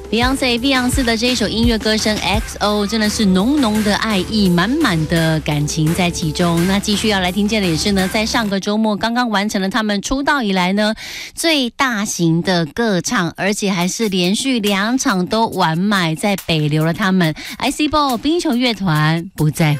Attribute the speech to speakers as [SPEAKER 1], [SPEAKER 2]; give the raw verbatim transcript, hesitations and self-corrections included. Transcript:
[SPEAKER 1] Beyonce 碧昂斯的这一首音乐歌声 X O 真的是浓浓的爱意，满满的感情在其中。那继续要来听见的也是呢，在上个周末刚刚完成了他们出道以来呢最大型的歌唱，而且还是连续两场都完卖，在北流了他们 I C Ball 冰球乐团不在乎。